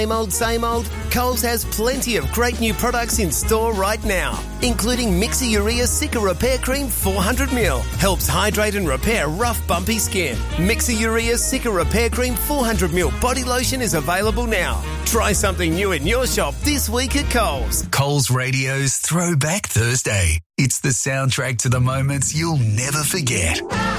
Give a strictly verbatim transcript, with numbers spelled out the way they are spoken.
Same old, same old? Coles has plenty of great new products in store right now, including Mixer Urea Cica Repair Cream four hundred milliliters. Helps hydrate and repair rough, bumpy skin. Mixer Urea Cica Repair Cream four hundred milliliters body lotion is available now. Try something new in your shop this week at Coles. Coles Radio's Throwback Thursday. It's the soundtrack to the moments you'll never forget.